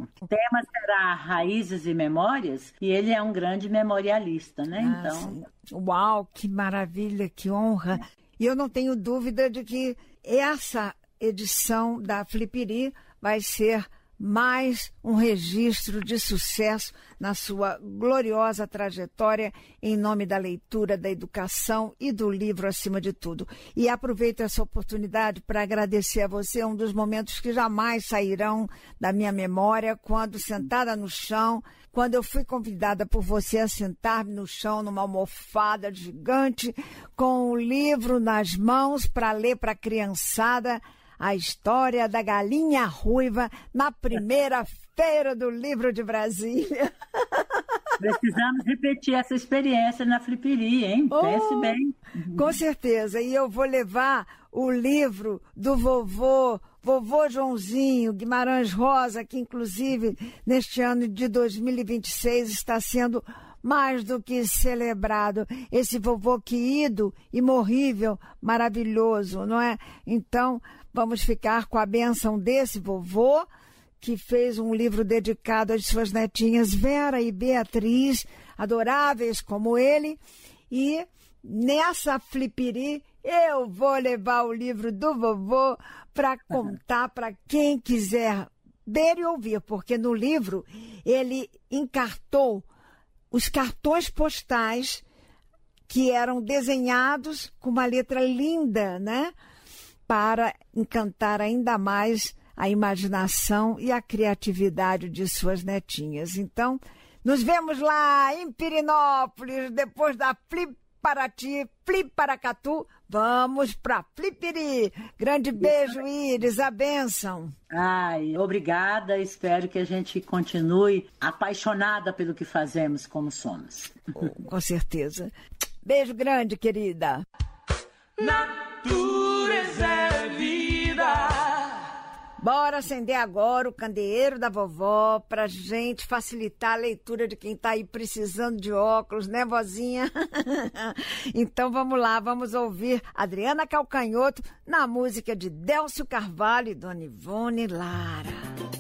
O tema será Raízes e Memórias, e ele é um grande memorialista, né? Então, sim. Uau, que maravilha, que honra. E eu não tenho dúvida de que essa edição da Flipiri vai ser mais um registro de sucesso na sua gloriosa trajetória em nome da leitura, da educação e do livro acima de tudo. E aproveito essa oportunidade para agradecer a você, um dos momentos que jamais sairão da minha memória, quando sentada no chão, quando eu fui convidada por você a sentar-me no chão numa almofada gigante, com o livro nas mãos para ler para a criançada a história da galinha ruiva na primeira feira do livro de Brasília. Precisamos repetir essa experiência na Flipiri, hein? Pense bem. Com certeza. E eu vou levar o livro do vovô Joãozinho Guimarães Rosa, que inclusive neste ano de 2026 está sendo mais do que celebrado. Esse vovô querido, imorrível, maravilhoso, não é? Então, vamos ficar com a bênção desse vovô, que fez um livro dedicado às suas netinhas Vera e Beatriz, adoráveis como ele. E nessa Flipiri eu vou levar o livro do vovô para contar para quem quiser ver e ouvir, porque no livro ele encartou os cartões postais que eram desenhados com uma letra linda, né? Para encantar ainda mais a imaginação e a criatividade de suas netinhas. Então, nos vemos lá em Pirinópolis, depois da Fliparaty, Fliparacatu, vamos para Flipiri. Grande beijo, Iris, a bênção. Ai, obrigada, espero que a gente continue apaixonada pelo que fazemos como somos. Com certeza. Beijo grande, querida. Natureza é vida. Bora acender agora o candeeiro da vovó pra gente facilitar a leitura de quem tá aí precisando de óculos, né, vozinha? Então vamos lá, vamos ouvir Adriana Calcanhoto na música de Délcio Carvalho e Dona Ivone Lara.